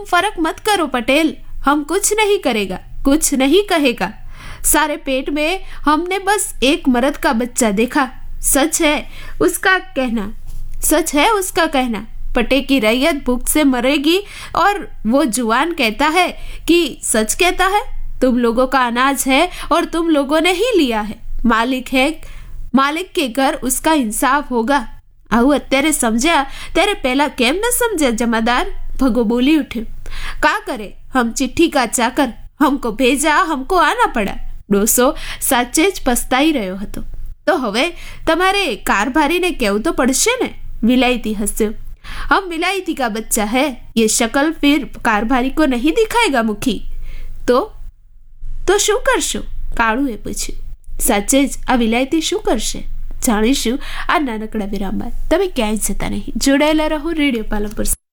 तुम फर्क मत करो पटेल, हम कुछ नहीं करेगा, कुछ नहीं कहेगा। सारे पेट में हमने बस एक मर्द का बच्चा देखा। सच है उसका कहना, सच है उसका कहना, पटे की रैयत भूख से मरेगी। और वो जुआन कहता है कि सच कहता है, तुम लोगों का अनाज है और तुम लोगों ने ही लिया है। मालिक है, मालिक के घर उसका इंसाफ होगा। आऊ अत्यारे समझ्या तेरे पहला केम न समझे जमादार? भगो बोली उठे। का करे, हम चिट्ठी का चाकर, हमको भेजा, हमको आना पड़ा। डोસો સાચે જ પસ્તાઈ રહ્યો હતો। તો હવે તમારે કારભારીને કહેવું તો પડશે ને? વિલાયતી હસ્યો। हम विलायती का बच्चा है, ये शक्ल फिर कारभारी को नहीं दिखाएगा मुखी। तो શું કરશો? કાળુએ પૂછ્યું। સાચે જ આ વિલાયતી શું કરશે? જાણીશું આ નાનકડા વિરામ બાદ। તમે ક્યાંય જતા નહીં, જોડાયેલા રહો રેડિયો પાલનપુર।